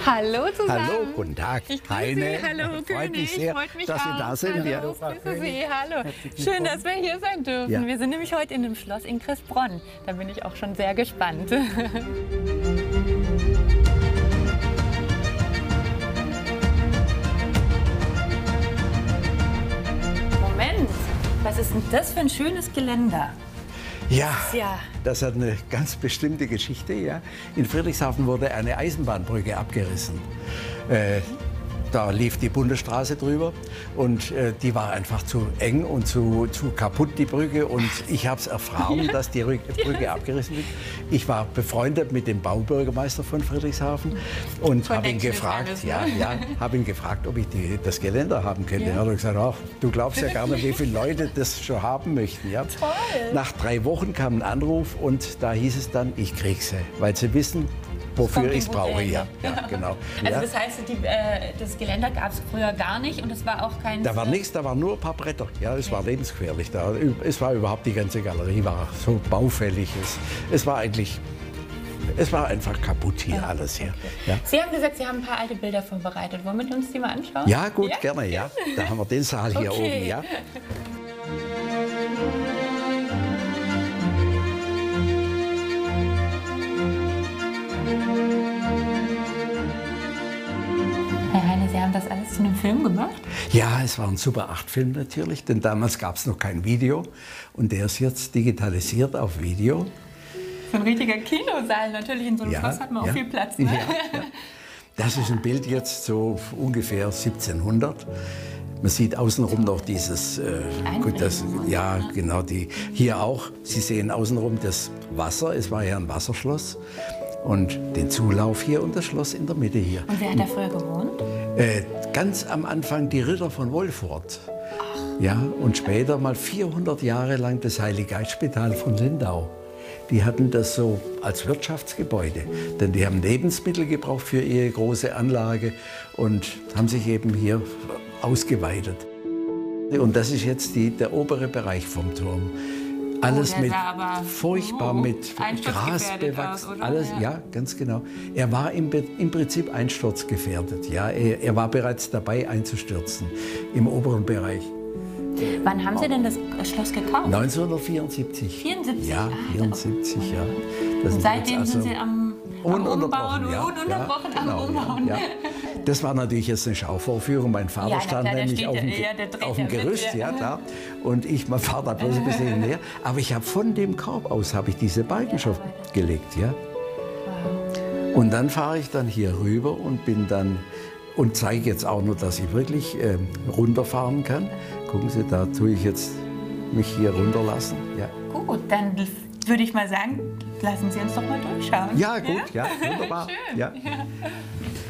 Hallo zusammen. Hallo, guten Tag. Ich grüße Sie. Hallo, freut mich König. sehr, Freut mich dass Sie auch. da sind. Hallo, Ja. grüße Sie. Hallo. Schön, dass wir hier sein dürfen. Ja. Wir sind nämlich heute in dem Schloss in Cressbronn. Da bin ich auch schon sehr gespannt. Moment, was ist denn das für ein schönes Geländer? Ja, Ja. das hat eine ganz bestimmte Geschichte. Ja. In Friedrichshafen wurde eine Eisenbahnbrücke abgerissen. Da lief die Bundesstraße drüber und die war einfach zu eng und zu kaputt, die Brücke. Und ich habe es erfahren, dass die Brücke abgerissen wird. Ich war befreundet mit dem Baubürgermeister von Friedrichshafen und habe ihn gefragt, habe ihn gefragt, ob ich das Geländer haben könnte. Ja. Er hat gesagt, ach, du glaubst ja gar nicht, wie viele Leute das schon haben möchten. Ja. Toll. Nach 3 Wochen kam ein Anruf und da hieß es dann, ich krieg sie, weil sie wissen, wofür ich es brauche. Ja, genau. Also das heißt, das Geländer gab es früher gar nicht und es war auch kein... Da war nichts, da waren nur ein paar Bretter. Ja, es war lebensgefährlich. Es war überhaupt, die ganze Galerie war so baufällig. Es war einfach kaputt hier, alles hier. Ja. Sie haben gesagt, Sie haben ein paar alte Bilder vorbereitet. Wollen wir uns die mal anschauen? Ja, gut, gerne, ja. Da haben wir den Saal hier oben, ja. Herr Heine, Sie haben das alles zu einem Film gemacht? Ja, es war ein Super 8-Film natürlich, denn damals gab es noch kein Video. Und der ist jetzt digitalisiert auf Video. So ein richtiger Kinosaal. Natürlich, in so einem Schloss hat man auch viel Platz. Ne? Ja. Das ist ein Bild jetzt so ungefähr 1700. Man sieht außenrum noch dieses, hier auch. Sie sehen außenrum das Wasser, es war ja ein Wasserschloss. Und den Zulauf hier und das Schloss in der Mitte hier. Und wer hat da früher gewohnt? Ganz am Anfang die Ritter von Wolfurt. Ja, und später mal 400 Jahre lang das Heiliggeistspital von Lindau. Die hatten das so als Wirtschaftsgebäude, denn die haben Lebensmittel gebraucht für ihre große Anlage und haben sich eben hier ausgeweitet. Und das ist jetzt der obere Bereich vom Turm. Alles furchtbar mit Gras bewachsen. Alles, ja, ganz genau. Er war im Prinzip einsturzgefährdet. Ja, er war bereits dabei einzustürzen im oberen Bereich. Wann haben Sie denn das Schloss gekauft? 1974. 74? Ja, 74, ja. Und seitdem sind Sie am Umbauen, ununterbrochen am Umbauen. Ja. Das war natürlich jetzt eine Schauvorführung. Mein Vater stand nämlich auf dem Gerüst, ja klar. Und mein Vater hat bloß ein bisschen näher. Aber ich habe von dem Korb aus diese Balken schon gelegt, ja. Und dann fahre ich dann hier rüber und zeige jetzt auch noch, dass ich wirklich runterfahren kann. Gucken Sie, da tue ich jetzt mich hier runterlassen. Ja. Gut, dann würde ich mal sagen, lassen Sie uns doch mal durchschauen. Ja, gut, ja, wunderbar. Schön. Ja.